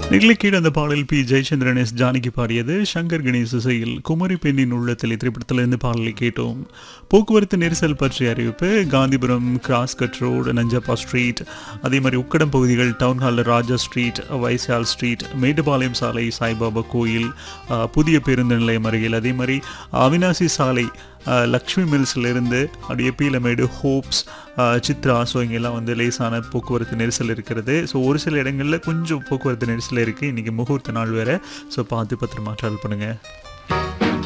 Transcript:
நெல்லிக்கீடு அந்த பாடல் B Jayachandran S Janaki பாடியது. சங்கர் கணேஷ் இசையில் குமரி பெண்ணின் உள்ளத்தில் திரைப்படத்திலிருந்து பாடலை கேட்டோம். போக்குவரத்து நெரிசல் பற்றிய அறிவிப்பு. Gandhipuram cross cut road, Nanjappa street, அதே மாதிரி உக்கடம் பகுதிகள், டவுன் ஹாலில் ராஜா ஸ்ட்ரீட், வைசால் ஸ்ட்ரீட், மேட்டுப்பாளையம் சாலை, சாய்பாபா கோயில், புதிய பேருந்து நிலையம் அருகில், அதே மாதிரி அவினாசி சாலை, லக்ஷ்மி மில்ஸ்லேருந்து அப்படியே பீலமேடு, ஹோப்ஸ், சித்ரா, ஸோ இங்கெல்லாம் வந்து லேசான போக்குவரத்து நெரிசல் இருக்கிறது. ஸோ ஒரு சில இடங்களில் கொஞ்சம் போக்குவரத்து நெரிசல் இருக்குது. இன்றைக்கி முகூர்த்த நாள் வேறு. ஸோ பார்த்து பத்திரமா ட்ராவல் பண்ணுங்கள்.